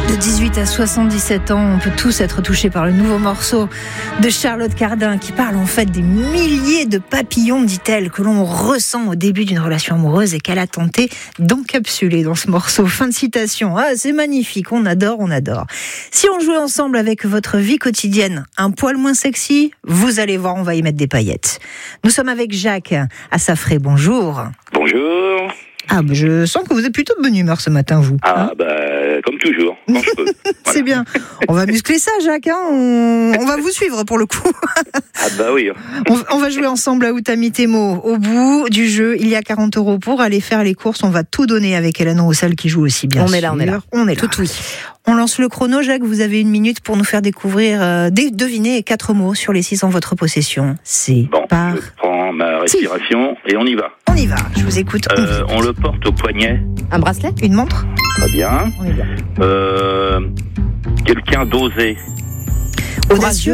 De 18 à 77 ans, on peut tous être touchés par le nouveau morceau de Charlotte Cardin qui parle en fait des milliers de papillons, dit-elle, que l'on ressent au début d'une relation amoureuse et qu'elle a tenté d'encapsuler dans ce morceau. Fin de citation. Ah, c'est magnifique, on adore, on adore. Si on jouait ensemble avec votre vie quotidienne un poil moins sexy, vous allez voir, on va y mettre des paillettes. Nous sommes avec Jacques à Saffré. Bonjour. Bonjour. Ah, bah je sens que vous êtes plutôt de bonne humeur ce matin, vous. Ah, comme toujours, quand je peux. Voilà. C'est bien. On va muscler ça, Jacques. Hein, on va vous suivre pour le coup. Ah, bah oui. On va jouer ensemble à Où t'as mis tes mots. Au bout du jeu, il y a 40 € pour aller faire les courses. On va tout donner avec Hélène Roussel qui joue aussi bien. On est là. On est là. Tout oui. On lance le chrono, Jacques. Vous avez 1 minute pour nous faire découvrir, deviner 4 mots sur les 6 en votre possession. C'est Bon, je prends ma respiration et on y va. On y va. Je vous écoute. On le porte au poignet. Un bracelet ? Une montre ? Très bien. On y va. Quelqu'un d'osé. Audacieux ?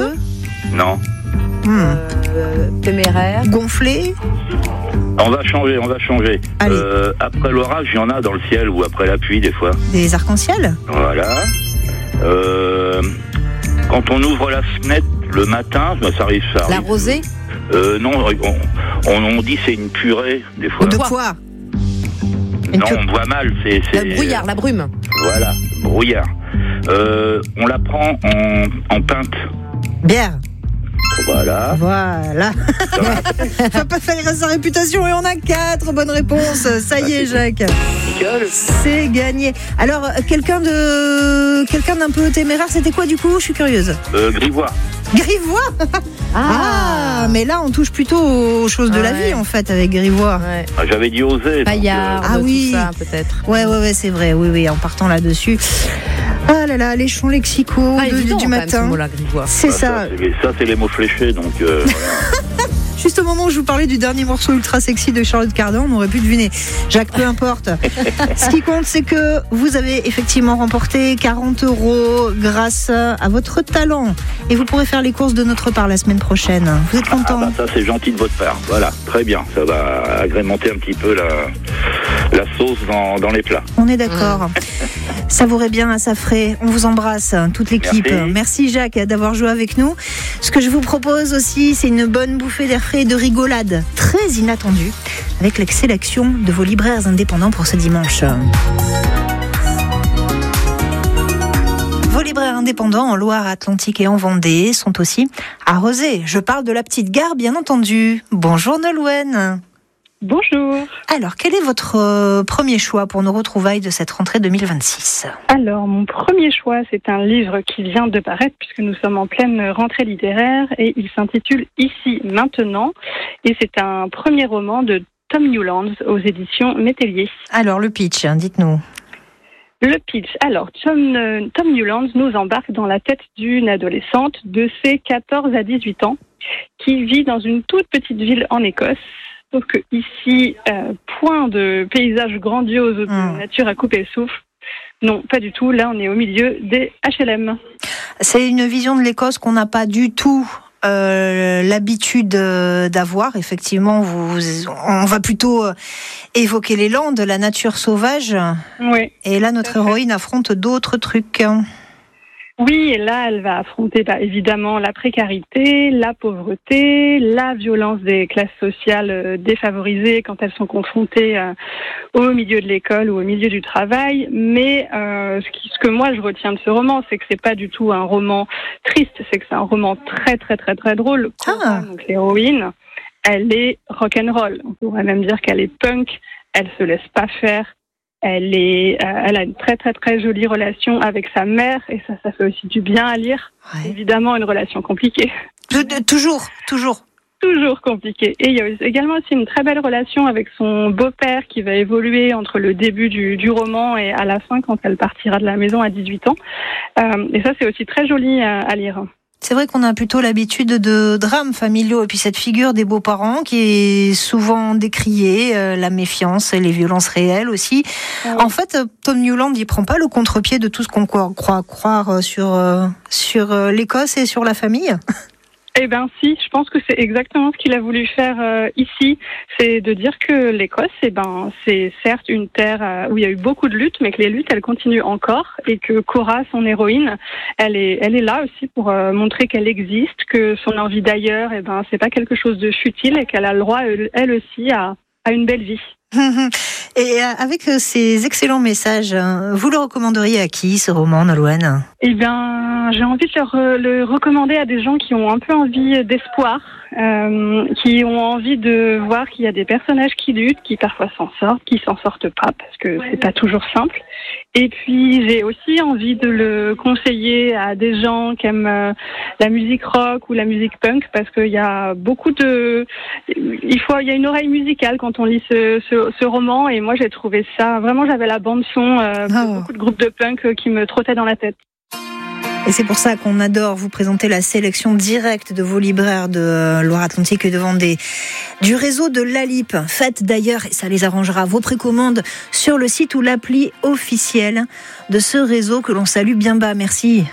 Non. Téméraire ? Gonflé ? On va changer. Allez. Après l'orage, il y en a dans le ciel ou après la pluie des fois. Des arcs-en-ciel ? Voilà. Quand on ouvre la fenêtre le matin, ça arrive. La rosée ? Non, on dit c'est une purée des fois. De quoi ? Non, on voit mal. C'est Le brouillard, la brume. Voilà, brouillard. On la prend en pinte. Bière. Voilà. Va pas faire sa réputation et on a 4 bonnes réponses. Ça y est, Jacques. Nickel. C'est gagné. Alors, quelqu'un d'un peu téméraire, c'était quoi du coup ? Je suis curieuse. Grivois. Grivois ? Ah, mais là on touche plutôt aux choses de la vie en fait avec Grivois. Ouais. Ah, j'avais dit oser. Paillard, oui. tout ça peut-être. Ouais, c'est vrai. Oui, en partant là-dessus. Ah là là, les champs lexicaux du matin. Même, ce mot-là, Grivois. C'est ça. Ça, c'est les mots fléchés, donc. Voilà. Juste au moment où je vous parlais du dernier morceau ultra sexy de Charlotte Cardin, on aurait pu deviner. Jacques, peu importe. Ce qui compte, c'est que vous avez effectivement remporté 40 € grâce à votre talent. Et vous pourrez faire les courses de notre part la semaine prochaine. Vous êtes content ? Ça, c'est gentil de votre part. Voilà, très bien. Ça va agrémenter un petit peu la sauce dans les plats. On est d'accord. Savourez bien à Saffré. On vous embrasse, toute l'équipe. Merci Jacques d'avoir joué avec nous. Ce que je vous propose aussi, c'est une bonne bouffée d'air frais et de rigolade très inattendue avec la sélection de vos libraires indépendants pour ce dimanche. Vos libraires indépendants en Loire-Atlantique et en Vendée sont aussi à Rezé. Je parle de la petite gare, bien entendu. Bonjour Nolwenn. Bonjour. Alors, quel est votre premier choix pour nos retrouvailles de cette rentrée 2026 ? Alors, mon premier choix, c'est un livre qui vient de paraître puisque nous sommes en pleine rentrée littéraire et il s'intitule Ici, maintenant. Et c'est un premier roman de Tom Newlands aux éditions Métellier. Alors, le pitch, dites-nous. Le pitch. Alors, Tom Newlands nous embarque dans la tête d'une adolescente de ses 14 à 18 ans qui vit dans une toute petite ville en Écosse. Sauf que ici, point de paysage grandiose ou de nature à couper le souffle. Non, pas du tout. Là, on est au milieu des HLM. C'est une vision de l'Écosse qu'on n'a pas du tout l'habitude d'avoir. Effectivement, on va plutôt évoquer les landes, la nature sauvage. Oui. Et là, notre héroïne affronte d'autres trucs. Oui, et là, elle va affronter évidemment la précarité, la pauvreté, la violence des classes sociales défavorisées quand elles sont confrontées au milieu de l'école ou au milieu du travail. Mais ce que moi je retiens de ce roman, c'est que c'est pas du tout un roman triste, c'est que c'est un roman très très très très drôle. Donc l'héroïne, elle est rock'n'roll. On pourrait même dire qu'elle est punk. Elle se laisse pas faire. Elle a une très très très jolie relation avec sa mère et ça fait aussi du bien à lire. Ouais. Évidemment, une relation compliquée. Toujours compliquée. Et il y a également aussi une très belle relation avec son beau-père qui va évoluer entre le début du roman et à la fin quand elle partira de la maison à 18 ans. Et ça, c'est aussi très joli à lire. C'est vrai qu'on a plutôt l'habitude de drames familiaux et puis cette figure des beaux-parents qui est souvent décriée, la méfiance et les violences réelles aussi. Oui. En fait, Tom Newlands, il prend pas le contre-pied de tout ce qu'on croit croire sur l'Écosse et sur la famille. Eh ben si, je pense que c'est exactement ce qu'il a voulu faire ici, c'est de dire que l'Écosse, c'est certes une terre où il y a eu beaucoup de luttes, mais que les luttes elles continuent encore et que Cora, son héroïne, elle est là aussi pour montrer qu'elle existe, que son envie d'ailleurs, c'est pas quelque chose de futile et qu'elle a le droit elle aussi à une belle vie. Et avec ces excellents messages, vous le recommanderiez à qui, ce roman, Nolwenn ? Eh bien, j'ai envie de le recommander à des gens qui ont un peu envie d'espoir, qui ont envie de voir qu'il y a des personnages qui luttent, qui parfois s'en sortent, qui s'en sortent pas, parce que c'est pas toujours simple. Et puis, j'ai aussi envie de le conseiller à des gens qui aiment la musique rock ou la musique punk, parce qu'il y a il y a une oreille musicale quand on lit ce roman, et moi j'ai trouvé ça, vraiment j'avais la bande son pour beaucoup de groupes de punk qui me trottaient dans la tête. Et c'est pour ça qu'on adore vous présenter la sélection directe de vos libraires de Loire-Atlantique et de Vendée, du réseau de l'Alip. Faites d'ailleurs, et ça les arrangera, vos précommandes sur le site ou l'appli officielle de ce réseau que l'on salue bien bas. Merci.